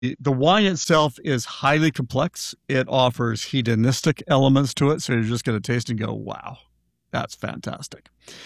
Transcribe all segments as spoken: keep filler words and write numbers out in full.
the wine itself is highly complex. It offers hedonistic elements to it. So you're just going to taste and go, wow, that's fantastic.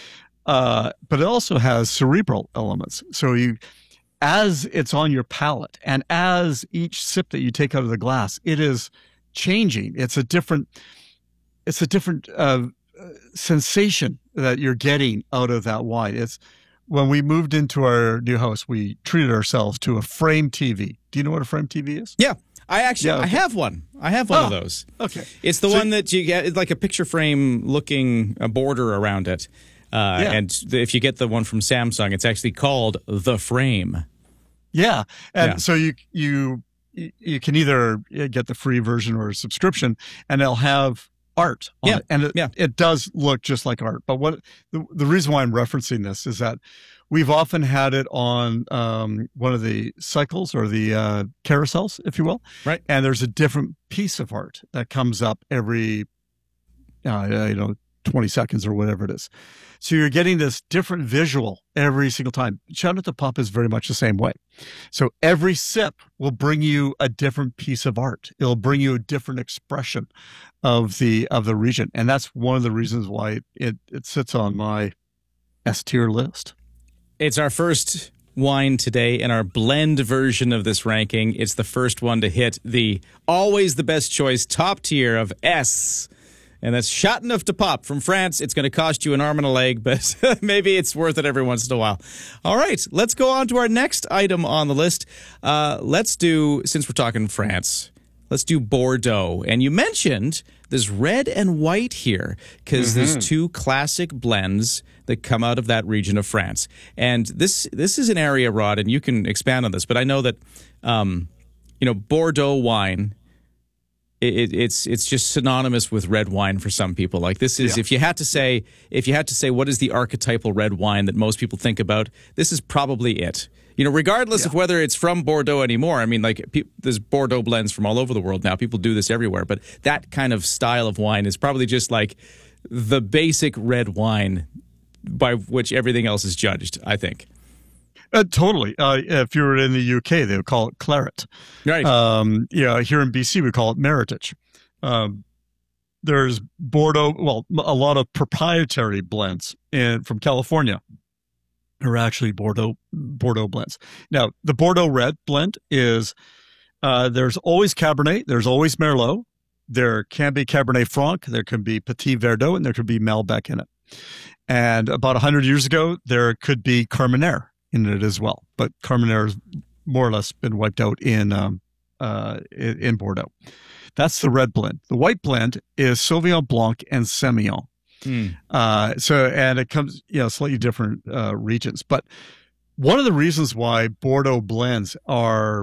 Uh, but it also has cerebral elements. So you, as it's on your palate and as each sip that you take out of the glass, it is changing. It's a different, it's a different uh, sensation that you're getting out of that wine. It's, when we moved into our new house, we treated ourselves to a frame T V. Do you know what a frame T V is? Yeah. I actually, Yeah, okay. I have one. I have one oh, of those. Okay. It's the So- one that you get, it's like a picture frame looking a border around it. Uh, Yeah. And the, if you get the one from Samsung, it's actually called The Frame. Yeah. And Yeah. so you, you, you can either get the free version or a subscription, and they'll have art on Yeah, it. And it, yeah. it does look just like art. But what the, the reason why I'm referencing this is that we've often had it on um, one of the cycles or the uh, carousels, if you will. Right. And there's a different piece of art that comes up every, uh, you know, twenty seconds or whatever it is. So you're getting this different visual every single time. Shout at the Pop is very much the same way. So every sip will bring you a different piece of art. It'll bring you a different expression of the of the region. And that's one of the reasons why it, it sits on my S tier list. It's our first wine today in our blend version of this ranking. It's the first one to hit the always the best choice top tier of S. And that's Chateauneuf du Pape from France. It's going to cost you an arm and a leg, but maybe it's worth it every once in a while. All right, let's go on to our next item on the list. Uh, let's do, since we're talking France, let's do Bordeaux. And you mentioned there's red and white here because Mm-hmm. there's two classic blends that come out of that region of France. And this this is an area, Rod, and you can expand on this, but I know that, um, you know, Bordeaux wine, It, it's it's just synonymous with red wine for some people. Like this is, Yeah. if you had to say, if you had to say, what is the archetypal red wine that most people think about? This is probably it. You know, regardless Yeah. of whether it's from Bordeaux anymore. I mean, like pe- there's Bordeaux blends from all over the world now. People do this everywhere, but that kind of style of wine is probably just like the basic red wine by which everything else is judged, I think. Uh, totally. Uh, if you were in the U K, they would call it claret. Right. Um, yeah, here in B C, we call it Meritage. Um, there's Bordeaux, well, a lot of proprietary blends in from California are actually Bordeaux Bordeaux blends. Now, the Bordeaux Red blend is uh, there's always Cabernet, there's always Merlot, there can be Cabernet Franc, there can be Petit Verdot, and there could be Malbec in it. And about one hundred years ago, there could be Carmenere in it as well. But Carmenere has more or less been wiped out in um, uh, in, in Bordeaux. That's the red blend. The white blend is Sauvignon Blanc and Semillon. Mm. Uh, so, and it comes, you know, slightly different uh, regions. But one of the reasons why Bordeaux blends are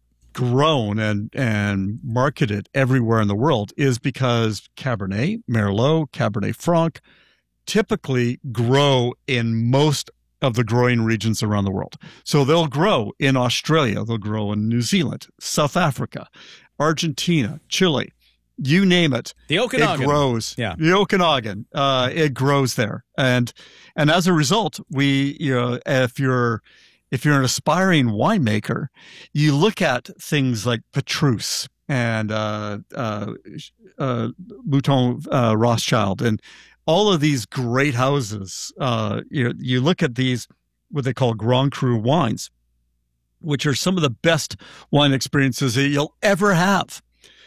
grown and, and marketed everywhere in the world is because Cabernet, Merlot, Cabernet Franc typically grow in most of the growing regions around the world. So they'll grow in Australia, they'll grow in New Zealand, South Africa, Argentina, Chile, you name it. The Okanagan. It grows. Yeah. The Okanagan. Uh, it grows there. And and as a result, we, you know, if you're if you're an aspiring winemaker, you look at things like Petrus and uh, uh, uh, Mouton uh, Rothschild and all of these great houses. Uh, you you look at these, what they call Grand Cru wines, which are some of the best wine experiences that you'll ever have.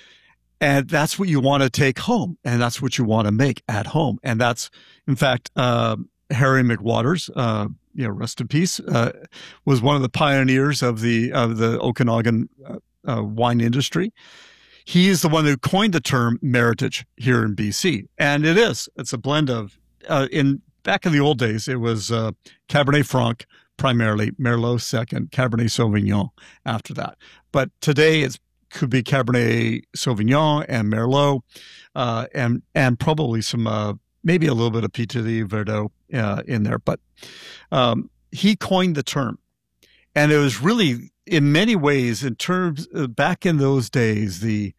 And that's what you want to take home. And that's what you want to make at home. And that's, in fact, uh, Harry McWaters, uh, you know, rest in peace, uh, was one of the pioneers of the, of the Okanagan uh, uh, wine industry. He is the one who coined the term meritage here in B C. And it is, it's a blend of, uh, in back in the old days, it was, uh, Cabernet Franc primarily, Merlot second, Cabernet Sauvignon after that. But today it's, could be Cabernet Sauvignon and Merlot, uh, and and probably some uh, maybe a little bit of Petit Verdot uh, in there. But um, he coined the term, and it was really in many ways in terms uh, back in those days the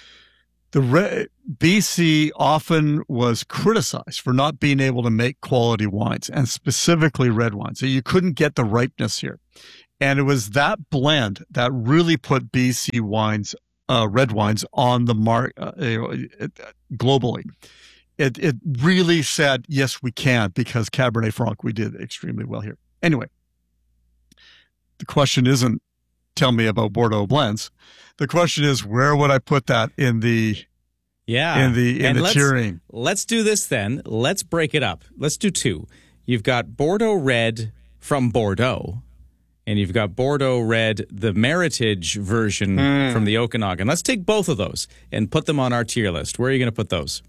the re- B C often was criticized for not being able to make quality wines and specifically red wines. So you couldn't get the ripeness here. And it was that blend that really put B C wines, uh, red wines, on the mark uh, globally. It it really said, yes, we can, because Cabernet Franc, we did extremely well here. Anyway, the question isn't, tell me about Bordeaux blends. The question is, where would I put that in the yeah in the in and the let's, tiering? Let's do this then. Let's break it up. Let's do two. You've got Bordeaux Red from Bordeaux, and you've got Bordeaux Red, the Meritage version mm. from the Okanagan. Let's take both of those and put them on our tier list. Where are you going to put those?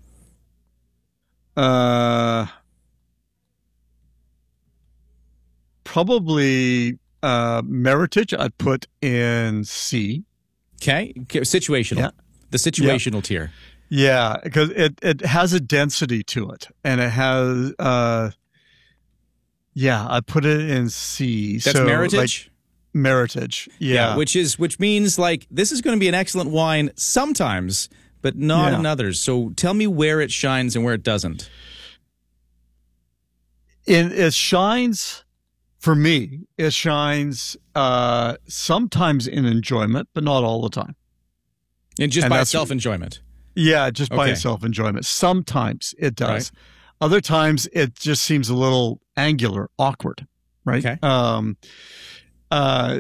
Uh, probably uh, Meritage I'd put in C. Okay. Situational. Yeah. The situational yeah. tier. Yeah, because it, it has a density to it, and it has... Uh, Yeah, I put it in C. That's so, Meritage? Like, Meritage, yeah. yeah. Which is which means like this is going to be an excellent wine sometimes, but not yeah. in others. So tell me where it shines and where it doesn't. In, it shines, for me, it shines uh, sometimes in enjoyment, but not all the time. And just and by itself enjoyment? Yeah, just okay. by itself enjoyment. Sometimes it does. Right. Other times it just seems a little angular, awkward, right? Okay. Um, uh,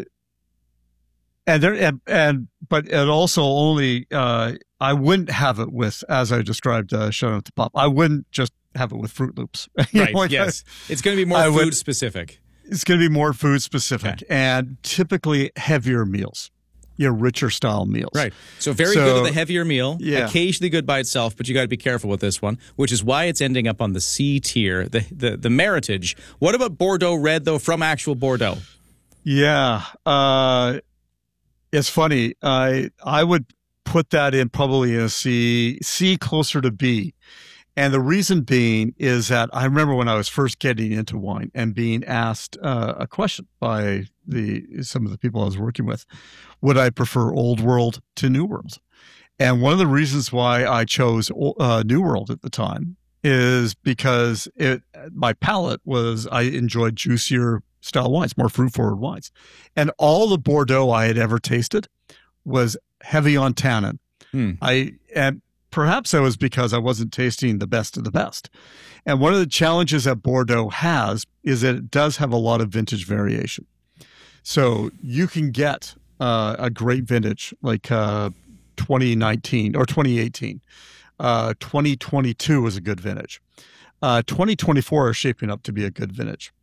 and there, and, and but it also only uh, I wouldn't have it with, as I described, uh, showing up the pop. I wouldn't just have it with Fruit Loops. Right. know, like yes. I, it's going to be more I food would, specific. It's going to be more food specific, okay. and typically heavier meals. You know, richer style meals. Right. So very so, good with a heavier meal, yeah. occasionally good by itself, but you got to be careful with this one, which is why it's ending up on the C tier, the, the, the Meritage. What about Bordeaux Red, though, from actual Bordeaux? Yeah. Uh, it's funny. I I would put that in probably in a C, C closer to B. And the reason being is that I remember when I was first getting into wine and being asked uh, a question by the some of the people I was working with, would I prefer Old World to New World? And one of the reasons why I chose uh, New World at the time is because it my palate was I enjoyed juicier style wines, more fruit forward wines, and all the Bordeaux I had ever tasted was heavy on tannin. Hmm. I and perhaps that was because I wasn't tasting the best of the best. And one of the challenges that Bordeaux has is that it does have a lot of vintage variation. So you can get uh, a great vintage like uh, twenty nineteen or twenty eighteen. Uh, twenty twenty-two is a good vintage. Uh, twenty twenty-four is shaping up to be a good vintage.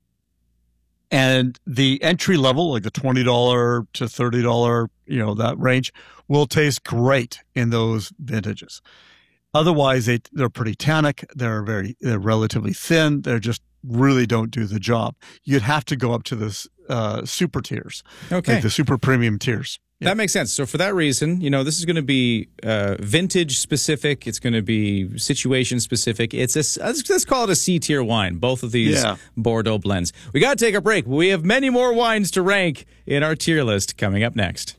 And the entry level, like the twenty dollars to thirty dollars, you know, that range, will taste great in those vintages. Otherwise, they, they're pretty tannic. They're very, they're relatively thin. They just really don't do the job. You'd have to go up to the uh, super tiers, okay, like the super premium tiers. Yeah. That makes sense. So for that reason, you know, this is going to be uh, vintage specific. It's going to be situation specific. It's a, let's call it a C tier wine, both of these yeah. Bordeaux blends. We got to take a break. We have many more wines to rank in our tier list coming up next.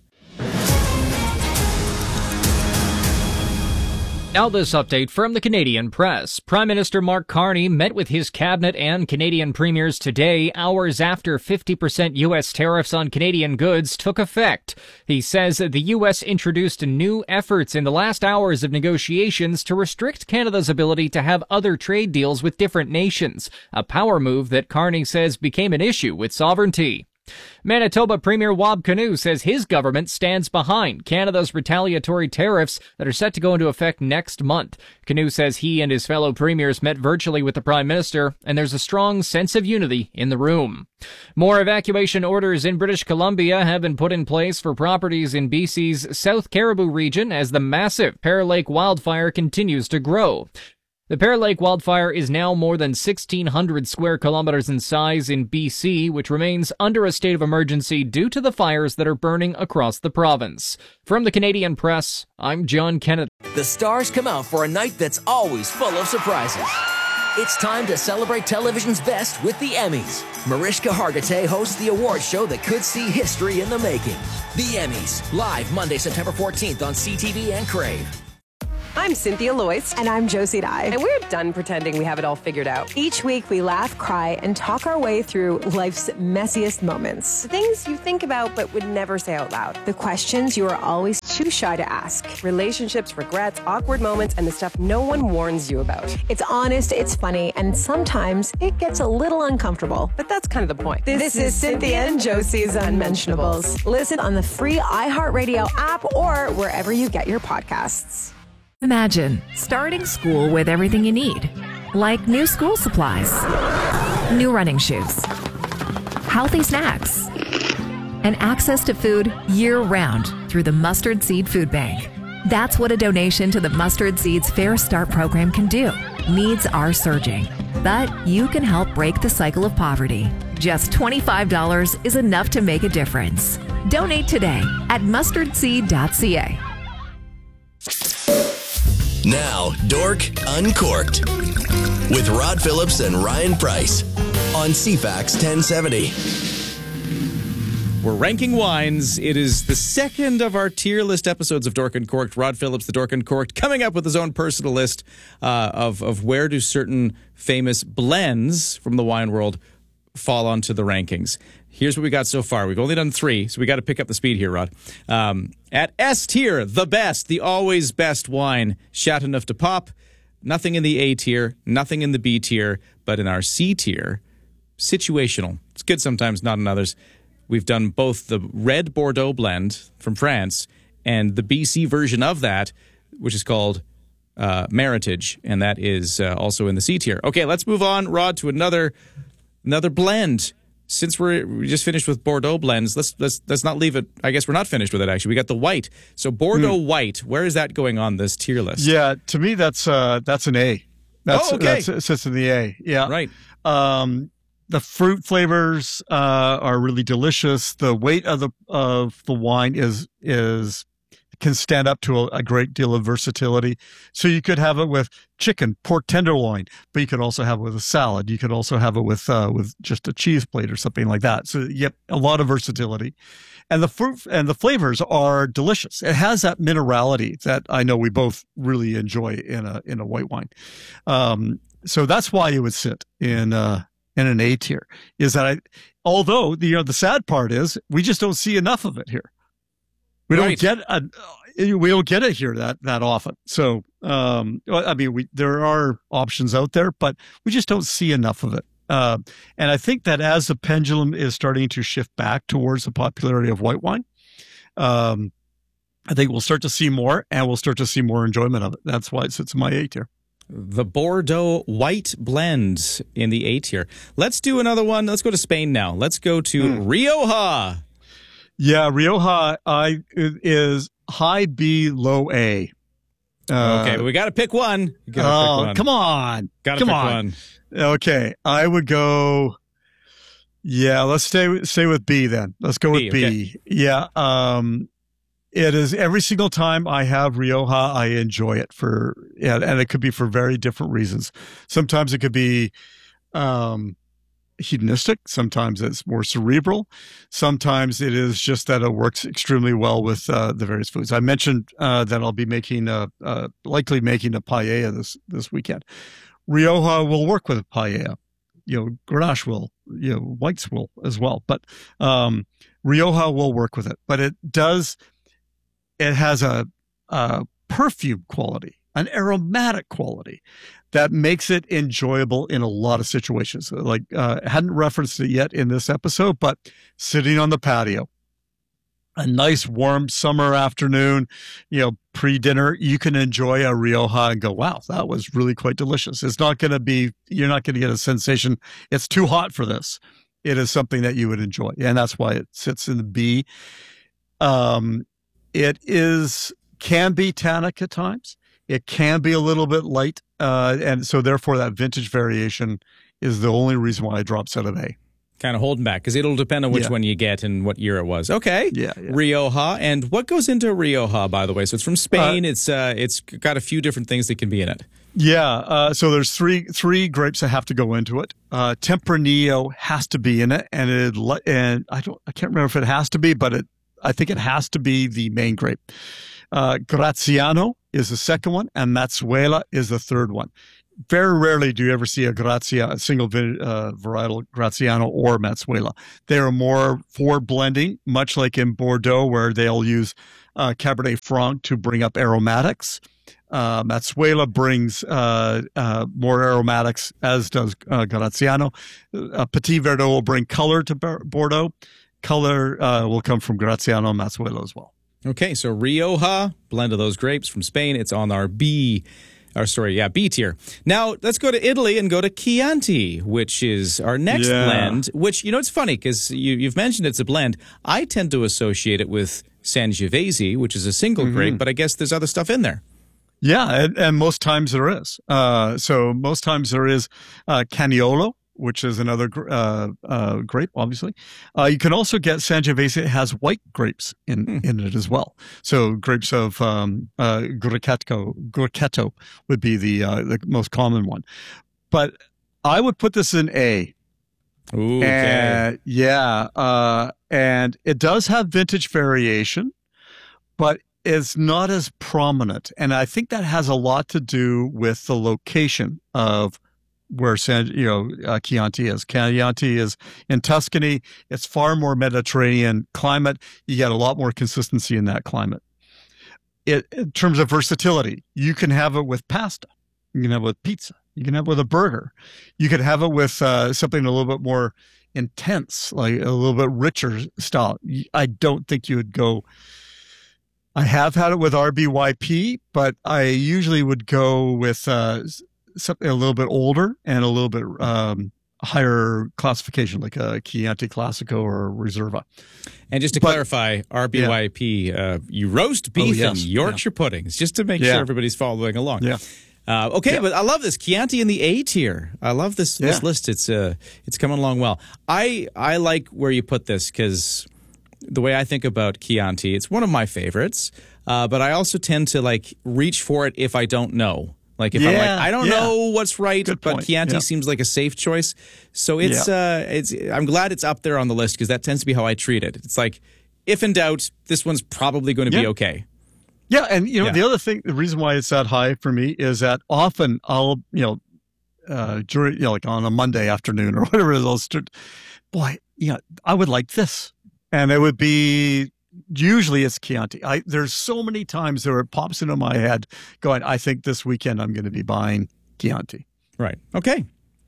Now this update from the Canadian press. Prime Minister Mark Carney met with his cabinet and Canadian premiers today, hours after fifty percent U S tariffs on Canadian goods took effect. He says the U S introduced new efforts in the last hours of negotiations to restrict Canada's ability to have other trade deals with different nations, a power move that Carney says became an issue with sovereignty. Manitoba Premier Wab Kinew says his government stands behind Canada's retaliatory tariffs that are set to go into effect next month. Kinew says he and his fellow premiers met virtually with the Prime Minister, and there's a strong sense of unity in the room. More evacuation orders in British Columbia have been put in place for properties in B C's South Caribou region as the massive Pear Lake wildfire continues to grow. The Pear Lake wildfire is now more than sixteen hundred square kilometers in size in B C, which remains under a state of emergency due to the fires that are burning across the province. From the Canadian Press, I'm John Kennedy. The stars come out for a night that's always full of surprises. It's time to celebrate television's best with the Emmys. Mariska Hargitay hosts the award show that could see history in the making. The Emmys, live Monday, September fourteenth on C T V and Crave. I'm Cynthia Loyce. And I'm Josie Dye. And we're done pretending we have it all figured out. Each week, we laugh, cry, and talk our way through life's messiest moments. The things you think about but would never say out loud. The questions you are always too shy to ask. Relationships, regrets, awkward moments, and the stuff no one warns you about. It's honest, it's funny, and sometimes it gets a little uncomfortable. But that's kind of the point. This, this is Cynthia and Josie's Unmentionables. Listen on the free iHeartRadio app or wherever you get your podcasts. Imagine starting school with everything you need, like new school supplies, new running shoes, healthy snacks, and access to food year-round through the Mustard Seed Food Bank. That's what a donation to the Mustard Seeds Fair Start program can do. Needs are surging, but you can help break the cycle of poverty. Just twenty-five dollars is enough to make a difference. Donate today at mustard seed dot c a. Now, Dork Uncorked with Rod Phillips and Ryan Price on C FAX ten seventy. We're ranking wines. It is the second of our tier list episodes of Dork Uncorked. Rod Phillips, the Dork Uncorked, coming up with his own personal list uh, of, of where do certain famous blends from the wine world fall onto the rankings. Here's what we got so far. We've only done three, so we got to pick up the speed here, Rod. Um, at S tier, the best, the always best wine, Chateauneuf du Pape. Nothing in the A tier, nothing in the B tier, but in our C tier, situational. It's good sometimes, not in others. We've done both the red Bordeaux blend from France and the B C version of that, which is called uh, Meritage, and that is uh, also in the C tier. Okay, let's move on, Rod, to another another blend. Since we're we just finished with Bordeaux blends, let's let's let's not leave it. I guess we're not finished with it. Actually, we got the white. So Bordeaux mm. white. Where is that going on this tier list? Yeah, to me that's uh, that's an A. That's, oh, okay. That's, it sits in the A. Yeah, right. Um, the fruit flavors uh, are really delicious. The weight of the of the wine is is can stand up to a, a great deal of versatility. So you could have it with chicken, pork tenderloin, but you could also have it with a salad. You could also have it with uh, with just a cheese plate or something like that. So yep, a lot of versatility. And the fruit and the flavors are delicious. It has that minerality that I know we both really enjoy in a in a white wine. Um, so that's why it would sit in uh, in an A tier. Is that I, although the you know the sad part is we just don't see enough of it here. We don't right. get a, we don't get it here that that often. So um, I mean, we there are options out there, but we just don't see enough of it. Uh, and I think that as the pendulum is starting to shift back towards the popularity of white wine, um, I think we'll start to see more, and we'll start to see more enjoyment of it. That's why it sits in my A tier. The Bordeaux white blend in the A tier. Let's do another one. Let's go to Spain now. Let's go to mm. Rioja. Yeah, Rioja I, is high B, low A. Uh, okay, but we got to pick one. Oh, pick one. Come on. Got to come pick on. one. Okay, I would go. Yeah, let's stay stay with B then. Let's go with B. B. Okay. Yeah, um, it is every single time I have Rioja, I enjoy it for yeah, and it could be for very different reasons. Sometimes it could be um, hedonistic. Sometimes it's more cerebral. Sometimes it is just that it works extremely well with uh, the various foods. I mentioned uh, that I'll be making a, uh, likely making a paella this this weekend. Rioja will work with a paella. You know, Grenache will, you know, whites will as well. But um, Rioja will work with it. But it does, it has a, a perfume quality, an aromatic quality that makes it enjoyable in a lot of situations. Like, uh, I hadn't referenced it yet in this episode, but sitting on the patio, a nice warm summer afternoon, you know, pre-dinner, you can enjoy a Rioja and go, wow, that was really quite delicious. It's not going to be, you're not going to get a sensation, it's too hot for this. It is something that you would enjoy. And that's why it sits in the B. Um, it is, can be tannic at times. It can be a little bit light. Uh, and so therefore that vintage variation is the only reason why it drops out of A. Kind of holding back because it'll depend on which yeah. one you get and what year it was. Okay, yeah, yeah. Rioja, and what goes into Rioja, by the way? So it's from Spain. Uh, it's uh, it's got a few different things that can be in it. Yeah, uh, so there's three three grapes that have to go into it. Uh, Tempranillo has to be in it, and it and I don't I can't remember if it has to be, but it I think it has to be the main grape. Uh, Graziano is the second one, and Mazzuela is the third one. Very rarely do you ever see a Grazia, a single uh, varietal Graziano or Mazzuela. They are more for blending, much like in Bordeaux, where they'll use uh, Cabernet Franc to bring up aromatics. Uh, Mazzuela brings uh, uh, more aromatics, as does uh, Graziano. Uh, Petit Verdot will bring color to Bordeaux. Color uh, will come from Graziano and Mazzuela as well. Okay, so Rioja, blend of those grapes from Spain. It's on our B, or sorry, yeah, B tier. Now, let's go to Italy and go to Chianti, which is our next yeah. blend, which, you know, it's funny because you, you've mentioned it's a blend. I tend to associate it with Sangiovese, which is a single mm-hmm. grape, but I guess there's other stuff in there. Yeah, and, and most times there is. Uh, so most times there is uh, Caniolo, which is another uh, uh, grape, obviously. Uh, you can also get Sangiovese. It has white grapes in, hmm. in it as well. So grapes of um, uh, Gruccetto, Gruccetto would be the uh, the most common one. But I would put this in A. Ooh, okay. And, yeah, uh, and it does have vintage variation, but it's not as prominent. And I think that has a lot to do with the location of where San, you know, uh, Chianti is. Chianti is in Tuscany. It's far more Mediterranean climate. You get a lot more consistency in that climate. It, in terms of versatility, you can have it with pasta. You can have it with pizza. You can have it with a burger. You could have it with uh, something a little bit more intense, like a little bit richer style. I don't think you would go. I have had it with R B Y P, but I usually would go with uh, something a little bit older and a little bit um, higher classification, like a Chianti Classico or a Reserva. And just to but, clarify, R B Y P, yeah. uh, you roast beef oh, yes. and Yorkshire yeah. puddings, just to make yeah. sure everybody's following along. Yeah. Uh, okay, yeah. but I love this Chianti in the A tier. I love this, yeah. this list. It's uh, it's coming along well. I I like where you put this because the way I think about Chianti, it's one of my favorites. Uh, but I also tend to like reach for it if I don't know. Like if yeah, I'm like, I don't yeah. know what's right, Good but point. Chianti yep. seems like a safe choice. So it's, yeah. uh, it's. I'm glad it's up there on the list because that tends to be how I treat it. It's like, if in doubt, this one's probably going to yeah. be okay. Yeah, and you know yeah. the other thing, the reason why it's that high for me is that often I'll, you know, uh, during, you know, like on a Monday afternoon or whatever it is, I'll start, boy, you know, I would like this, and it would be. Usually it's Chianti. I, there's so many times where it pops into my head going, I think this weekend I'm going to be buying Chianti. Right. Okay.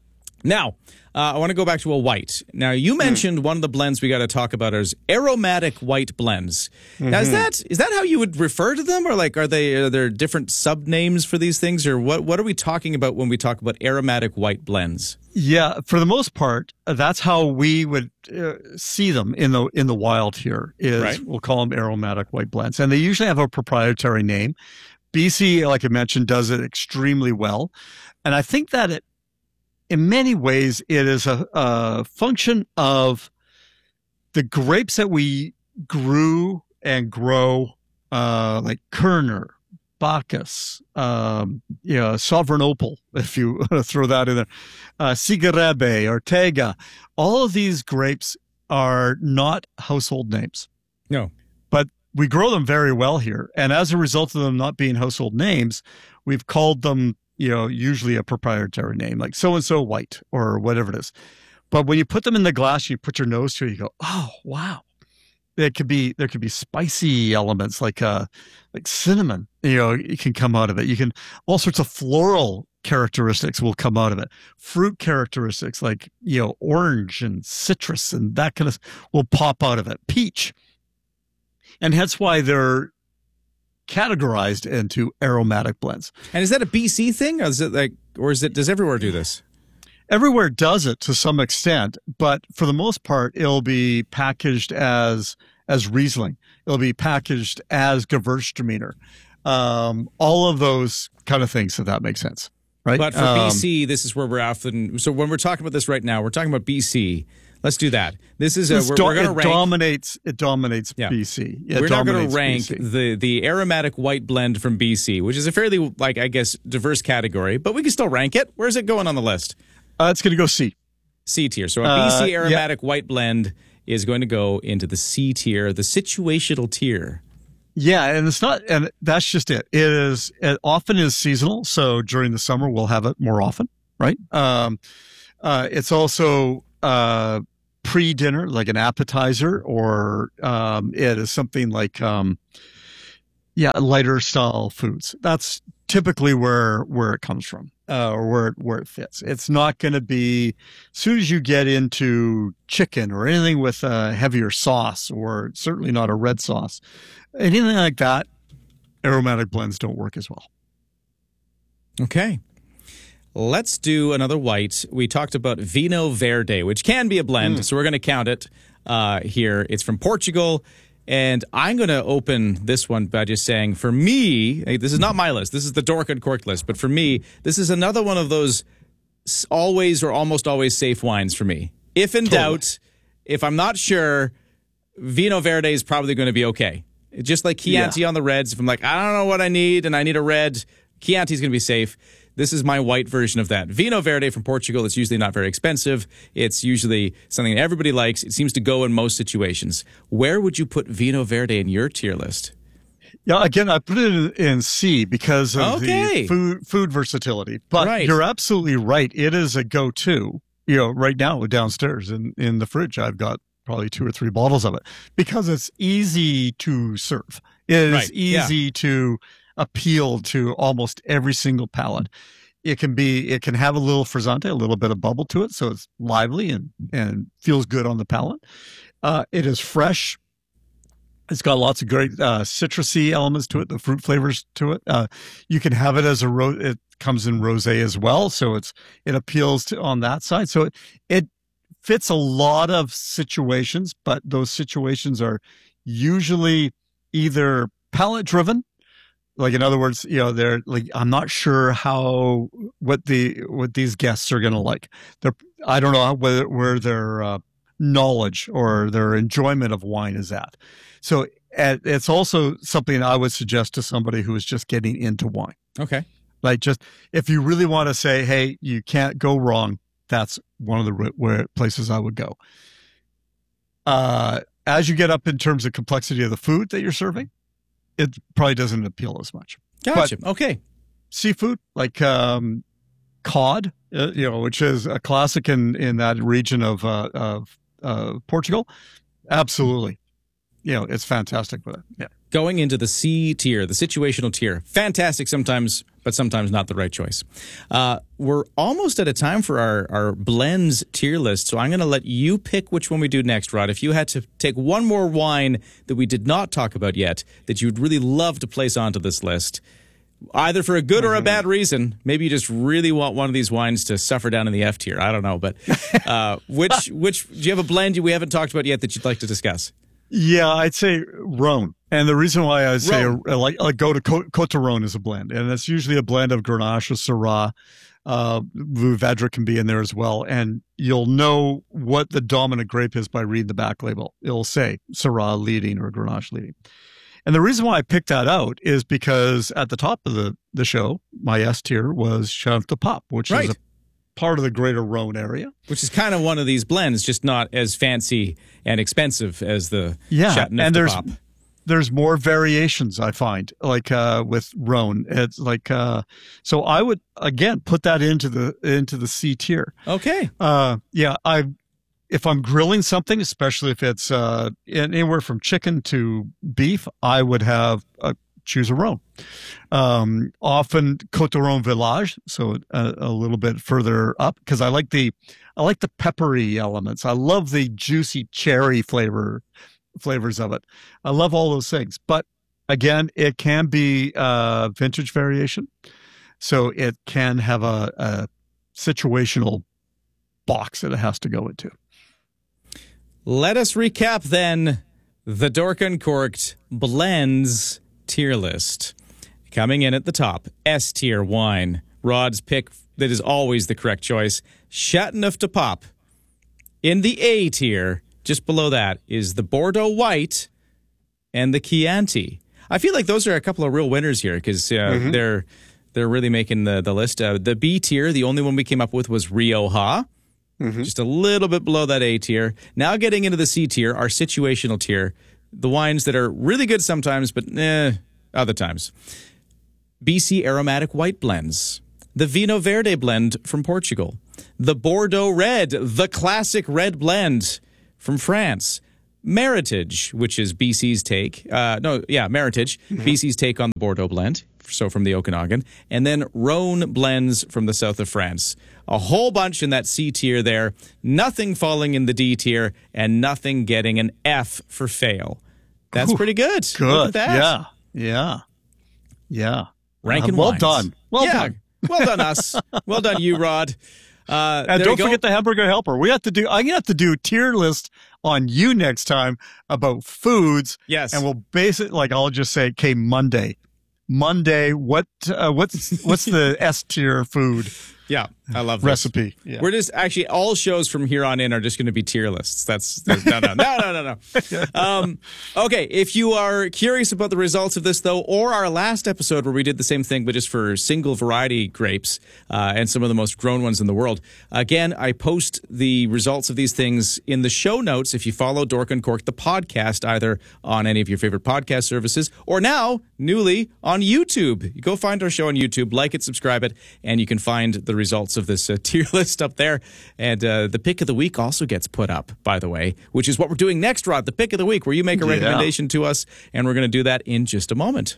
Now, uh, I want to go back to a white. Now, you mentioned mm. one of the blends we got to talk about is aromatic white blends. Mm-hmm. Now, is that is that how you would refer to them? Or like, are they are there different sub names for these things? Or what, what are we talking about when we talk about aromatic white blends? Yeah, for the most part, that's how we would uh, see them in the in the wild here is right. we'll call them aromatic white blends. And they usually have a proprietary name. B C, like I mentioned, does it extremely well. And I think that it, in many ways, it is a, a function of the grapes that we grew and grow, uh, like Kerner, Bacchus, um, you know, Sovereign Opal, if you throw that in there, uh, Sigarebe, Ortega. All of these grapes are not household names. No. But we grow them very well here. And as a result of them not being household names, we've called them, you know, usually a proprietary name, like so-and-so white or whatever it is. But when you put them in the glass, you put your nose to it, you go, oh, wow. It could be, there could be spicy elements like, uh, like cinnamon, you know, it can come out of it. You can, all sorts of floral characteristics will come out of it. Fruit characteristics like, you know, orange and citrus and that kind of will pop out of it. Peach. And hence why they're categorized into aromatic blends. And is that a B C thing? Or is it like, or is it, does everywhere do this? Everywhere does it to some extent, but for the most part, it'll be packaged as as Riesling. It'll be packaged as Gewürztraminer. Um, all of those kind of things, if that makes sense, right? But for um, B C, this is where we're often. So when we're talking about this right now, we're talking about B C. Let's do that. This is a, this we're, do, we're going to it rank. Dominates, it dominates yeah. B C. It we're not going to rank B C. the the aromatic white blend from B C, which is a fairly, like I guess, diverse category, but we can still rank it. Where's it going on the list? Uh, it's going to go C. C tier. So a uh, B C aromatic yeah. white blend is going to go into the C tier, the situational tier. Yeah, and it's not, and that's just it. It is, it often is seasonal. So during the summer, we'll have it more often, right? Um, uh, it's also, uh, pre-dinner, like an appetizer, or, um, it is something like, um, yeah, lighter style foods. That's typically where, where it comes from, uh, or where, where it fits. It's not going to be, as soon as you get into chicken or anything with a heavier sauce, or certainly not a red sauce, anything like that, aromatic blends don't work as well. Okay. Let's do another white. We talked about Vinho Verde, which can be a blend, mm. so we're going to count it uh, here. It's from Portugal, and I'm going to open this one by just saying, for me, this is not my list. This is the Dork Uncorked list, but for me, this is another one of those always or almost always safe wines for me. If in totally. doubt, if I'm not sure, Vinho Verde is probably going to be okay. Just like Chianti yeah. on the reds. If I'm like, I don't know what I need and I need a red, Chianti's going to be safe. This is my white version of that. Vinho Verde from Portugal. It's usually not very expensive. It's usually something that everybody likes. It seems to go in most situations. Where would you put Vinho Verde in your tier list? Yeah, again, I put it in C because of okay. the food food versatility. But right. you're absolutely right. It is a go-to. You know, right now downstairs in, in the fridge, I've got probably two or three bottles of it because it's easy to serve. It is right. easy yeah. to appeal to almost every single palate. It can be, it can have a little frizzante, a little bit of bubble to it, so it's lively and, and feels good on the palate. Uh, it is fresh. It's got lots of great uh, citrusy elements to it, the fruit flavors to it. Uh, you can have it as a ro- it comes in rosé as well, so it's it appeals to on that side. So it it fits a lot of situations, but those situations are usually either palate driven. Like, in other words, you know, they're like, I'm not sure how, what the, what these guests are going to like. They're, I don't know whether, where their uh, knowledge or their enjoyment of wine is at. So uh, it's also something I would suggest to somebody who is just getting into wine. Okay. Like, just, if you really want to say, hey, you can't go wrong, that's one of the where places I would go. Uh, as you get up in terms of complexity of the food that you're serving, it probably doesn't appeal as much. Gotcha. But okay. Seafood, like um, cod, uh, you know, which is a classic in, in that region of uh, of uh, Portugal. Absolutely. You know, it's fantastic with it. Yeah. Going into the C tier, the situational tier, fantastic sometimes, but sometimes not the right choice. Uh, we're almost at a time for our, our blends tier list, so I'm going to let you pick which one we do next, Rod. If you had to take one more wine that we did not talk about yet that you'd really love to place onto this list, either for a good or a bad reason, maybe you just really want one of these wines to suffer down in the F tier. I don't know, but uh, which which do you have a blend we haven't talked about yet that you'd like to discuss? Yeah, I'd say Rhone. And the reason why I say uh, like, like go to Côte, Côte de Rhone is a blend, and it's usually a blend of Grenache or Syrah. Uh, Mourvedre can be in there as well, and you'll know what the dominant grape is by reading the back label. It'll say Syrah leading or Grenache leading. And the reason why I picked that out is because at the top of the, the show, my S tier was Chateauneuf du Pape, which right. is a part of the greater Rhone area. Which is kind of one of these blends, just not as fancy and expensive as the yeah, Chateauneuf and du there's, Pape. There's more variations, I find, like uh, with Rhone. It's like uh, so. I would again put that into the into the C tier. Okay. Uh, yeah, I if I'm grilling something, especially if it's uh, anywhere from chicken to beef, I would have a, choose a Rhone. Um, often Côte de Rhone Village, so a, a little bit further up, because I like the I like the peppery elements. I love the juicy cherry flavor. flavors of it. I love all those things. But again, it can be uh vintage variation. So it can have a, a situational box that it has to go into. Let us recap then the Dork Uncorked blends tier list. Coming in at the top, S tier wine. Rod's pick that is always the correct choice. Chateauneuf du Pape. In the A tier, just below that is the Bordeaux White and the Chianti. I feel like those are a couple of real winners here because uh, mm-hmm. they're they're really making the, the list. Uh, the B tier, the only one we came up with was Rioja, mm-hmm. just a little bit below that A tier. Now getting into the C tier, our situational tier, the wines that are really good sometimes, but eh, other times. B C Aromatic White Blends, the Vinho Verde blend from Portugal, the Bordeaux Red, the classic red blend from France, Meritage, which is B C's take. Uh, no, yeah, Meritage, mm-hmm. B C's take on the Bordeaux blend, so from the Okanagan, and then Rhone blends from the south of France. A whole bunch in that C tier there, nothing falling in the D tier, and nothing getting an F for fail. That's Ooh, pretty good. Good. Look at that. Yeah. Yeah. Yeah. Rankin' uh, well wines. done. Well yeah. done. Well done, us. Well done, you, Rod. Uh, and don't forget the hamburger helper. We have to do. I'm gonna have to do a tier list on you next time about foods. Yes, and we'll base it like I'll just say, okay, Monday, Monday. What? Uh, what's what's the S tier food? Yeah, I love this. Recipe. Yeah. We're just actually all shows from here on in are just going to be tier lists. That's, that's no, no, no, no, no, no. Um, okay, if you are curious about the results of this, though, or our last episode where we did the same thing, but just for single variety grapes uh, and some of the most grown ones in the world, again, I post the results of these things in the show notes if you follow Dork Uncorked, the podcast, either on any of your favorite podcast services or now, newly, on YouTube. You go find our show on YouTube, like it, subscribe it, and you can find the results of this uh, tier list up there. And uh, the pick of the week also gets put up, by the way, which is what we're doing next, Rod, the pick of the week, where you make a yeah. recommendation to us, and we're going to do that in just a moment.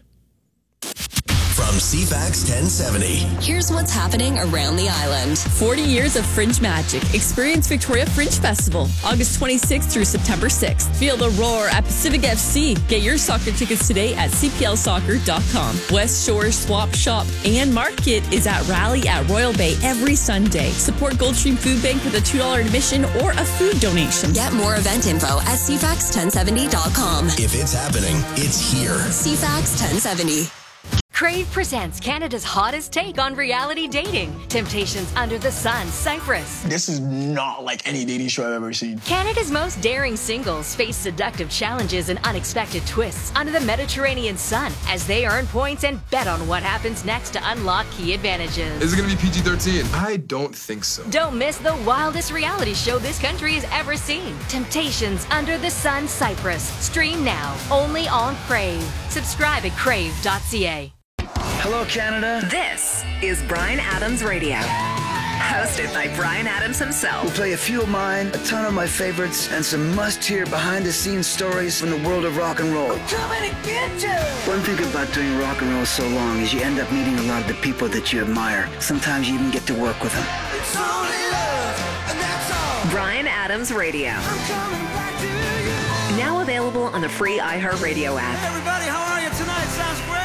From C FAX ten seventy. Here's what's happening around the island. forty years of Fringe magic. Experience Victoria Fringe Festival, August twenty-sixth through September sixth. Feel the roar at Pacific F C. Get your soccer tickets today at c p l soccer dot com. West Shore Swap Shop and Market is at Rally at Royal Bay every Sunday. Support Goldstream Food Bank with a two dollars admission or a food donation. Get more event info at c fax ten seventy dot com. If it's happening, it's here. C FAX ten seventy. Crave presents Canada's hottest take on reality dating. Temptations Under the Sun, Cyprus. This is not like any dating show I've ever seen. Canada's most daring singles face seductive challenges and unexpected twists under the Mediterranean sun as they earn points and bet on what happens next to unlock key advantages. Is it going to be P G thirteen? I don't think so. Don't miss the wildest reality show this country has ever seen. Temptations Under the Sun, Cyprus. Stream now, only on Crave. Subscribe at crave dot c a. Hello, Canada. This is Bryan Adams Radio, hosted by Bryan Adams himself. We'll play a few of mine, a ton of my favorites, and some must-hear behind-the-scenes stories from the world of rock and roll. I'm coming to get you. One thing about doing rock and roll so long is you end up meeting a lot of the people that you admire. Sometimes you even get to work with them. It's only love, and that's all. Bryan Adams Radio. I'm coming back to you. Now available on the free iHeartRadio app. Hey everybody, how are you tonight? Sounds great.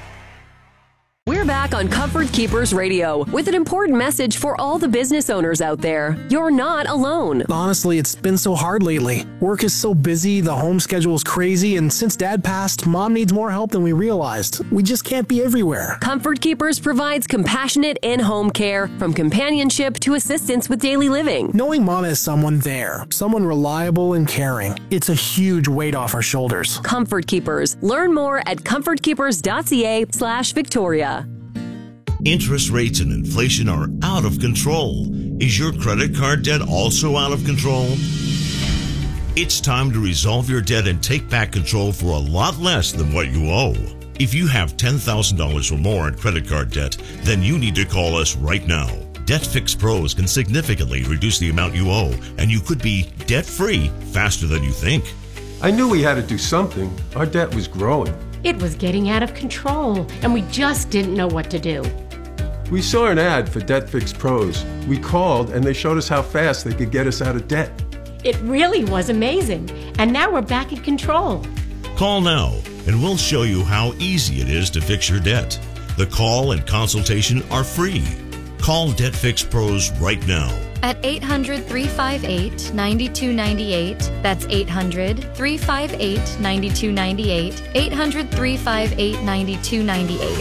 We're back on Comfort Keepers Radio with an important message for all the business owners out there. You're not alone. Honestly, it's been so hard lately. Work is so busy, the home schedule is crazy, and since Dad passed, Mom needs more help than we realized. We just can't be everywhere. Comfort Keepers provides compassionate in-home care, from companionship to assistance with daily living. Knowing Mom has someone there, someone reliable and caring, it's a huge weight off our shoulders. Comfort Keepers. Learn more at comfort keepers dot c a slash Victoria. Interest rates and inflation are out of control. Is your credit card debt also out of control? It's time to resolve your debt and take back control for a lot less than what you owe. If you have ten thousand dollars or more in credit card debt, then you need to call us right now. Debt Fix Pros can significantly reduce the amount you owe, and you could be debt-free faster than you think. I knew we had to do something. Our debt was growing. It was getting out of control, and we just didn't know what to do. We saw an ad for Debt Fix Pros. We called, and they showed us how fast they could get us out of debt. It really was amazing, and now we're back in control. Call now, and we'll show you how easy it is to fix your debt. The call and consultation are free. Call Debt Fix Pros right now. At eight hundred, three five eight, nine two nine eight. That's eight hundred, three five eight, nine two nine eight. eight hundred, three five eight, nine two nine eight.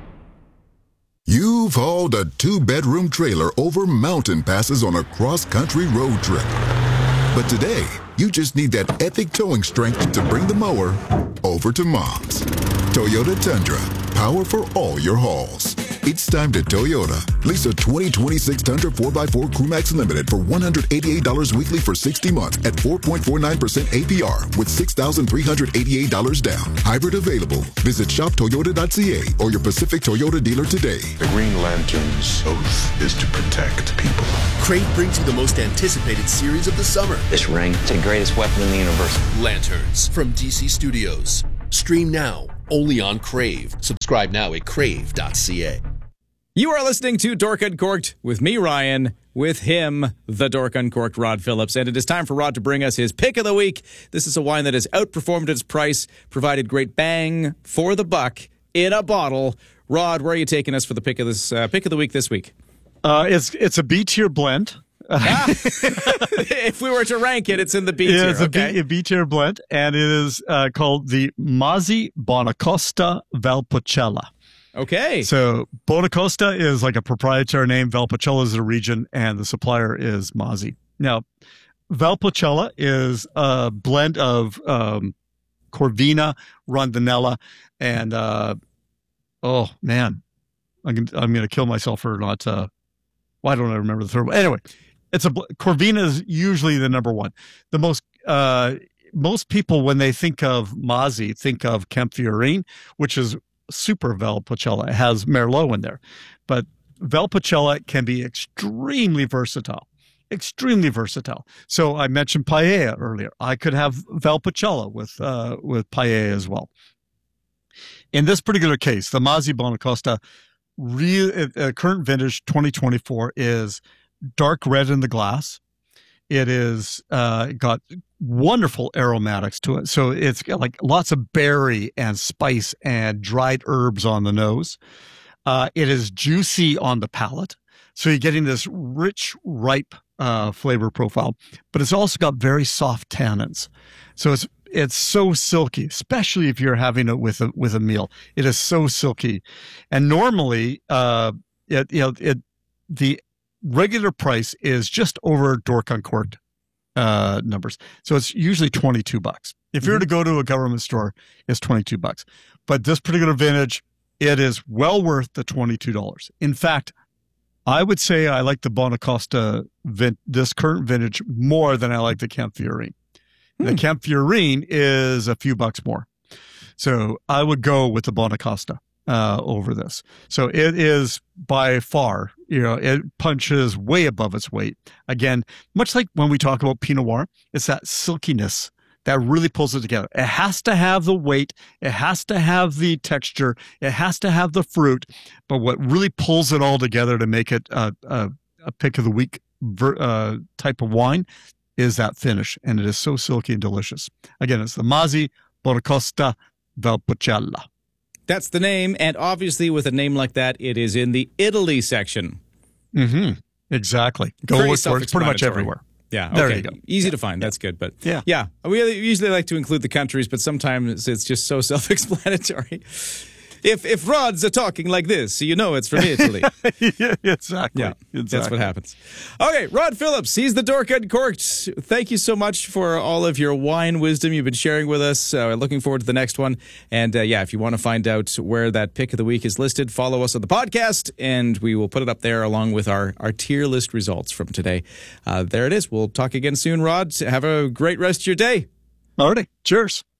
You've hauled a two-bedroom trailer over mountain passes on a cross-country road trip. But today, you just need that epic towing strength to bring the mower over to Mom's. Toyota Tundra, power for all your hauls. It's time to Toyota. Lease a twenty twenty-six Tundra four by four Crewmax Limited for one hundred eighty-eight dollars weekly for sixty months at four point four nine percent A P R with six thousand three hundred eighty-eight dollars down. Hybrid available. Visit shop toyota dot c a or your Pacific Toyota dealer today. The Green Lantern's oath is to protect people. Crave brings you the most anticipated series of the summer. This ring, it's the greatest weapon in the universe. Lanterns from D C Studios. Stream now, only on Crave. Subscribe now at crave dot c a. You are listening to Dork Uncorked with me, Ryan, with him, the Dork Uncorked, Rod Phillips. And it is time for Rod to bring us his pick of the week. This is a wine that has outperformed its price, provided great bang for the buck in a bottle. Rod, where are you taking us for the pick of this uh, pick of the week this week? Uh, it's it's a B-tier blend. Ah. If we were to rank it, it's in the B tier. Yeah, it's okay. a, B, a B-tier blend, and it is uh, called the Mazzi Bonacosta Valpolicella. Okay. So Bonacosta is like a proprietary name. Valpolicella is a region, and the supplier is Mazzi. Now, Valpolicella is a blend of um, Corvina, Rondinella, and uh, oh man, I'm gonna, I'm going to kill myself for not. Uh, why don't I remember the third one? Anyway, it's a Corvina is usually the number one. The most uh, most people when they think of Mazzi think of Campfiorine, which is super Valpolicella. It has Merlot in there, but Valpolicella can be extremely versatile, extremely versatile. So I mentioned paella earlier. I could have Valpolicella with uh, with paella as well. In this particular case, the Mazzi Bonacosta, real uh, current vintage twenty twenty-four is dark red in the glass. It is uh, got wonderful aromatics to it. So it's got like lots of berry and spice and dried herbs on the nose. Uh, it is juicy on the palate. So you're getting this rich, ripe uh, flavor profile, but it's also got very soft tannins. So it's it's so silky, especially if you're having it with a with a meal. It is so silky, and normally, uh, it, you know, it the regular price is just over Dork Uncorked uh, numbers. So it's usually twenty-two bucks. If you were to go to a government store, it's twenty-two bucks. But this particular vintage, it is well worth the twenty-two dollars. In fact, I would say I like the Bonacosta, vin- this current vintage, more than I like the Campfiorine. Hmm. The Campfiorine is a few bucks more. So I would go with the Bonacosta uh, over this. So it is by far, you know, it punches way above its weight. Again, much like when we talk about Pinot Noir, it's that silkiness that really pulls it together. It has to have the weight. It has to have the texture. It has to have the fruit. But what really pulls it all together to make it a, a, a pick of the week ver, uh, type of wine is that finish. And it is so silky and delicious. Again, it's the Mazzi Bonacosta Valpolicella. That's the name. And obviously with a name like that, it is in the Italy section. Mm-hmm. Exactly. Go look for it. It's pretty much everywhere. Yeah. There okay. you go. Easy to find. That's good. But yeah. yeah, we usually like to include the countries, but sometimes it's just so self-explanatory. If if Rod's are talking like this, you know it's from Italy. yeah, exactly. Yeah, exactly. That's what happens. Okay, Rod Phillips, he's the Dork Uncorked. Thank you so much for all of your wine wisdom you've been sharing with us. Uh, looking forward to the next one. And uh, yeah, if you want to find out where that pick of the week is listed, follow us on the podcast, and we will put it up there along with our, our tier list results from today. Uh, there it is. We'll talk again soon, Rod. Have a great rest of your day. All righty. Cheers.